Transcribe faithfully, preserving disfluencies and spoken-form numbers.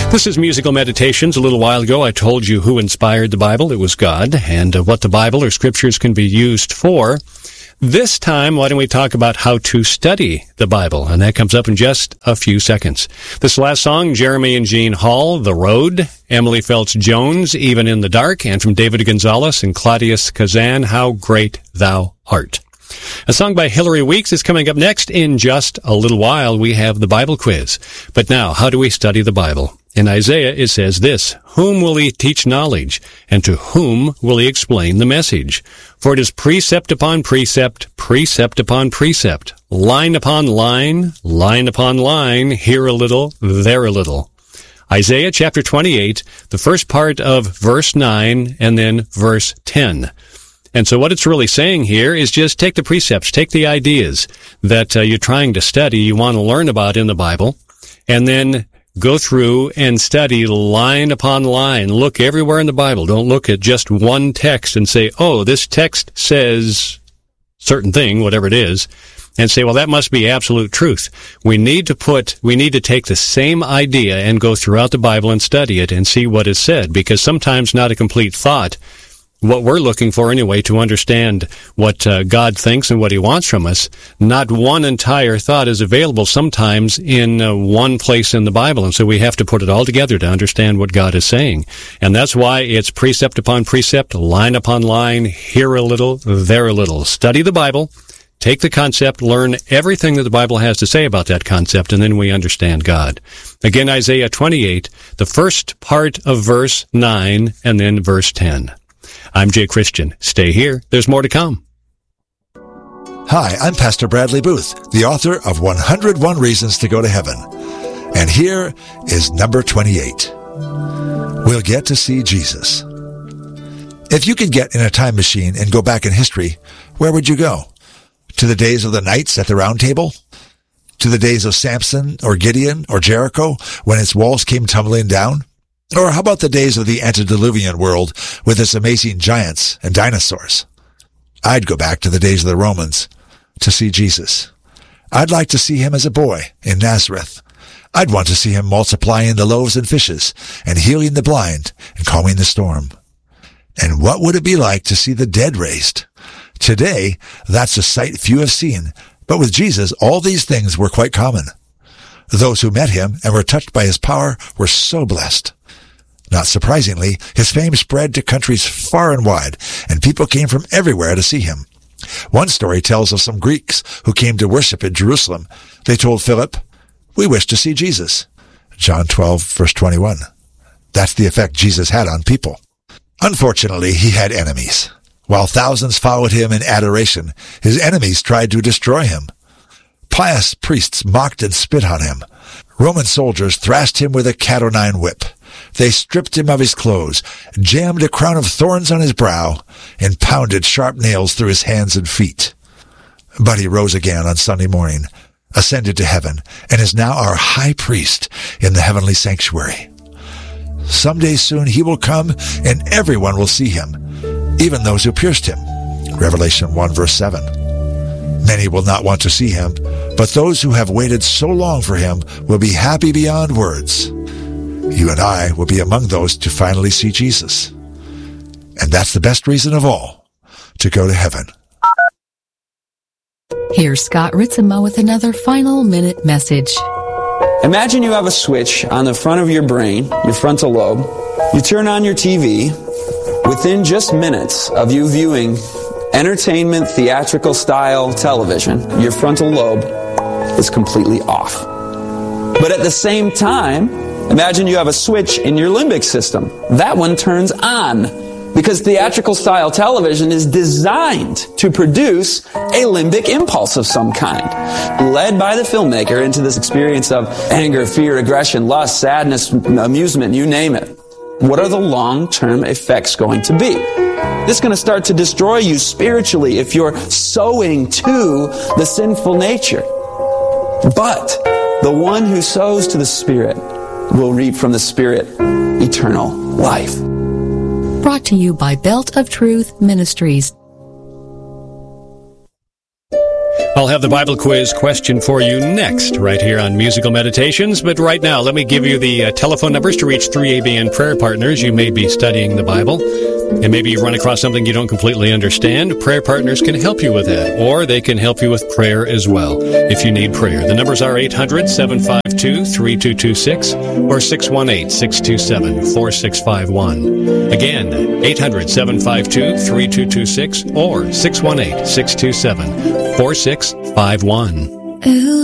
This is Musical Meditations. A little while ago, I told you who inspired the Bible. It was God, and uh, what the Bible or Scriptures can be used for. This time, why don't we talk about how to study the Bible? And that comes up in just a few seconds. This last song, Jeremy and Jean Hall, The Road, Emily Phelps-Jones, Even in the Dark, and from David Gonzalez and Claudius Kazan, How Great Thou Art. A song by Hillary Weeks is coming up next. In just a little while, we have the Bible quiz. But now, how do we study the Bible? In Isaiah, it says this, Whom will he teach knowledge, and to whom will he explain the message? For it is precept upon precept, precept upon precept, line upon line, line upon line, here a little, there a little. Isaiah chapter twenty-eight, the first part of verse nine, and then verse ten. And so what it's really saying here is just take the precepts, take the ideas that uh, you're trying to study, you want to learn about in the Bible, and then go through and study line upon line. Look everywhere in the Bible. Don't look at just one text and say, oh, this text says certain thing, whatever it is, and say, well, that must be absolute truth. We need to put, we need to take the same idea and go throughout the Bible and study it and see what is said, because sometimes not a complete thought, what we're looking for anyway, to understand what uh, God thinks and what he wants from us, not one entire thought is available sometimes in uh, one place in the Bible. And so we have to put it all together to understand what God is saying. And that's why it's precept upon precept, line upon line, here a little, there a little. Study the Bible, take the concept, learn everything that the Bible has to say about that concept, and then we understand God. Again, Isaiah twenty-eight, the first part of verse nine, and then verse ten. I'm Jay Christian. Stay here. There's more to come. Hi, I'm Pastor Bradley Booth, the author of one hundred one Reasons to Go to Heaven. And here is number twenty-eight. We'll get to see Jesus. If you could get in a time machine and go back in history, where would you go? To the days of the knights at the Round Table? To the days of Samson or Gideon or Jericho when its walls came tumbling down? Or how about the days of the antediluvian world with its amazing giants and dinosaurs? I'd go back to the days of the Romans to see Jesus. I'd like to see him as a boy in Nazareth. I'd want to see him multiplying the loaves and fishes and healing the blind and calming the storm. And what would it be like to see the dead raised? Today, that's a sight few have seen, but with Jesus, all these things were quite common. Those who met him and were touched by his power were so blessed. Not surprisingly, his fame spread to countries far and wide, and people came from everywhere to see him. One story tells of some Greeks who came to worship in Jerusalem. They told Philip, "We wish to see Jesus." John twelve, verse twenty-one. That's the effect Jesus had on people. Unfortunately, he had enemies. While thousands followed him in adoration, his enemies tried to destroy him. Pious priests mocked and spit on him. Roman soldiers thrashed him with a cat-o'-nine whip. They stripped him of his clothes, jammed a crown of thorns on his brow, and pounded sharp nails through his hands and feet. But he rose again on Sunday morning, ascended to heaven, and is now our high priest in the heavenly sanctuary. Someday soon he will come, and everyone will see him, even those who pierced him. Revelation one, verse seven. Many will not want to see him, but those who have waited so long for him will be happy beyond words. You and I will be among those to finally see Jesus. And that's the best reason of all, to go to heaven. Here's Scott Ritzema with another final minute message. Imagine you have a switch on the front of your brain, your frontal lobe. You turn on your T V. Within just minutes of you viewing entertainment, theatrical style television, your frontal lobe is completely off. But at the same time, imagine you have a switch in your limbic system. That one turns on because theatrical style television is designed to produce a limbic impulse of some kind, led by the filmmaker into this experience of anger, fear, aggression, lust, sadness, amusement, you name it. What are the long-term effects going to be? This is going to start to destroy you spiritually if you're sowing to the sinful nature. But the one who sows to the Spirit will reap from the Spirit eternal life. Brought to you by Belt of Truth Ministries. I'll have the Bible quiz question for you next, right here on Musical Meditations. But right now, let me give you the uh, telephone numbers to reach three A B N prayer partners. You may be studying the Bible, and maybe you run across something you don't completely understand. Prayer partners can help you with that, or they can help you with prayer as well, if you need prayer. The numbers are eight hundred, seven five two, three two two six or six one eight, six two seven, four six five one. Again, eight hundred, seven five two, three two two six or six one eight, six two seven, four six five one.